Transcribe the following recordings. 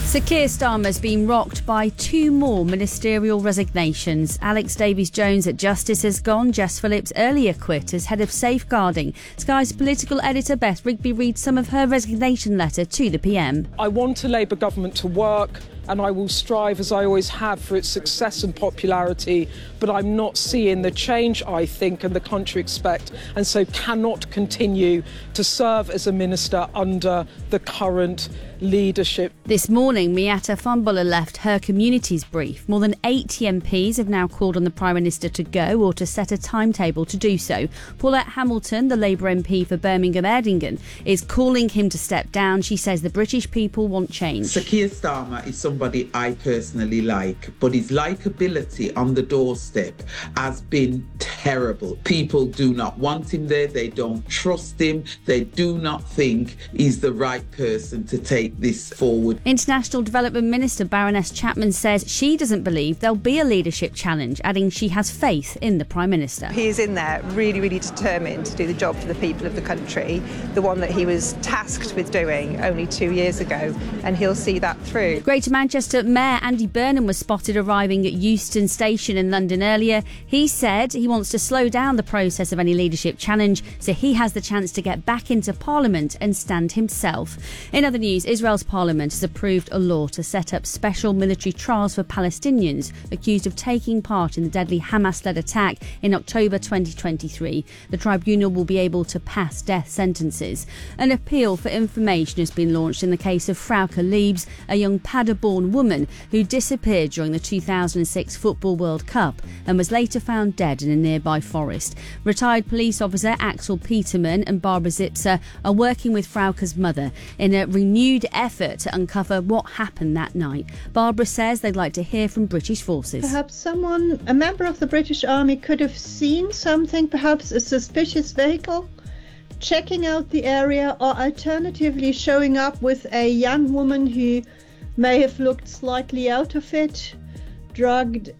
Sir Keir Starmer's been rocked by two more ministerial resignations. Alex Davies-Jones at Justice has gone. Jess Phillips earlier quit as head of safeguarding. Sky's political editor Beth Rigby reads some of her resignation letter to the PM. I want a Labour government to work, and I will strive, as I always have, for its success and popularity, but I'm not seeing the change I think and the country expect, and so cannot continue to serve as a minister under the current leadership. This morning, Miatta Fahnbulleh left her community's brief. More than 80 MPs have now called on the Prime Minister to go or to set a timetable to do so. Paulette Hamilton, the Labour MP for Birmingham Erdingen, is calling him to step down. She says the British people want change. Sir Keir Starmer is somebody I personally like, but his likeability on the doorstep has been terrible. People do not want him there, they don't trust him, they do not think he's the right person to take this forward. International Development Minister Baroness Chapman says she doesn't believe there'll be a leadership challenge, adding she has faith in the Prime Minister. He is in there really, really determined to do the job for the people of the country, the one that he was tasked with doing only 2 years ago, and he'll see that through. Greater Manchester Mayor Andy Burnham was spotted arriving at Euston Station in London earlier. He said he wants to slow down the process of any leadership challenge so he has the chance to get back into Parliament and stand himself. In other news, Israel's Parliament has approved a law to set up special military trials for Palestinians accused of taking part in the deadly Hamas-led attack in October 2023. The tribunal will be able to pass death sentences. An appeal for information has been launched in the case of Frauke Liebs, a young Paderborn woman who disappeared during the 2006 Football World Cup and was later found dead in a nearby forest. Retired police officer Axel Peterman and Barbara Zipser are working with Frauke's mother in a renewed effort to uncover what happened that night. Barbara says they'd like to hear from British forces. Perhaps a member of the British Army could have seen something, perhaps a suspicious vehicle, checking out the area, or alternatively showing up with a young woman who may have looked slightly out of it, drugged,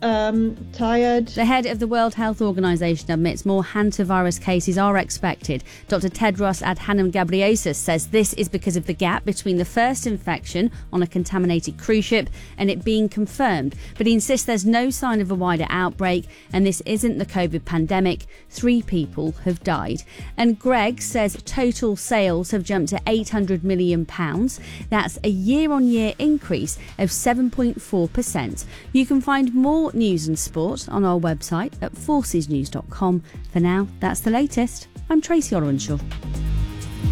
tired. The head of the World Health Organization admits more hantavirus cases are expected. Dr. Tedros Adhanom Ghebreyesus says this is because of the gap between the first infection on a contaminated cruise ship and it being confirmed. But he insists there's no sign of a wider outbreak and this isn't the COVID pandemic. 3 people have died. And Greg says total sales have jumped to £800 million. That's a year-on-year increase of 7.4%. You can find more news and sport on our website at forcesnews.com. For now, that's the latest. I'm Tracy Orwenshaw.